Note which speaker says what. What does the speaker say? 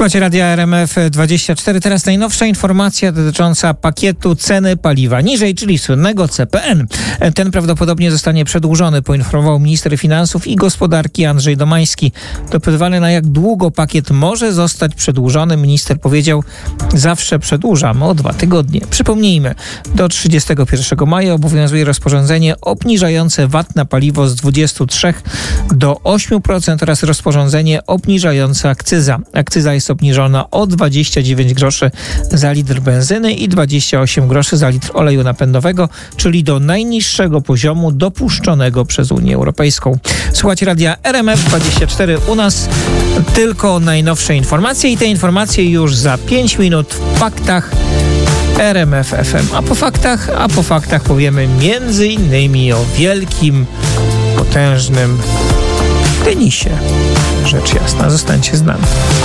Speaker 1: Słuchajcie Radia RMF24. Teraz najnowsza informacja dotycząca pakietu ceny paliwa niżej, czyli słynnego CPN. Ten prawdopodobnie zostanie przedłużony, poinformował minister finansów i gospodarki Andrzej Domański. Dopytywany, na jak długo pakiet może zostać przedłużony, minister powiedział: zawsze przedłużam o 2 tygodnie. Przypomnijmy, do 31 maja obowiązuje rozporządzenie obniżające VAT na paliwo z 23 do 8% oraz rozporządzenie obniżające akcyza. Akcyza jest obniżona o 29 groszy za litr benzyny i 28 groszy za litr oleju napędowego, czyli do najniższego poziomu dopuszczonego przez Unię Europejską. Słuchajcie Radia RMF24. U nas tylko najnowsze informacje i te informacje już za 5 minut w faktach RMF FM. A po faktach powiemy między innymi o wielkim, potężnym tenisie. Rzecz jasna, zostańcie z nami.